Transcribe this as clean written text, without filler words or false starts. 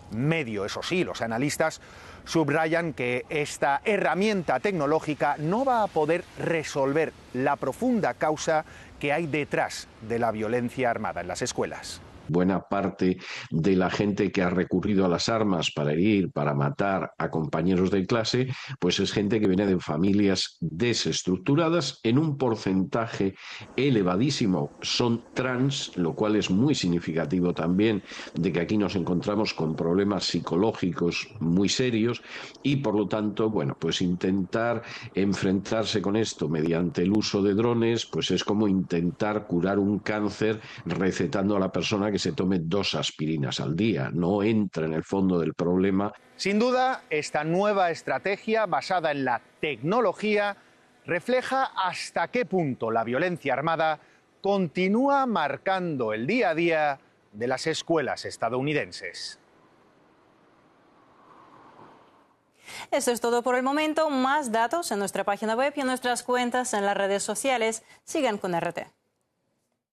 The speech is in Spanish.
medio. Eso sí, los analistas subrayan que esta herramienta tecnológica no va a poder resolver la profunda causa que hay detrás de la violencia armada en las escuelas. Buena parte de la gente que ha recurrido a las armas para herir, para matar a compañeros de clase, pues es gente que viene de familias desestructuradas. En un porcentaje elevadísimo son trans, lo cual es muy significativo también de que aquí nos encontramos con problemas psicológicos muy serios y por lo tanto, bueno, pues intentar enfrentarse con esto mediante el uso de drones, pues es como intentar curar un cáncer recetando a la persona que se tome 2 aspirinas al día. No entra en el fondo del problema. Sin duda, esta nueva estrategia basada en la tecnología refleja hasta qué punto la violencia armada continúa marcando el día a día de las escuelas estadounidenses. Eso es todo por el momento. Más datos en nuestra página web y en nuestras cuentas en las redes sociales. Sigan con RT.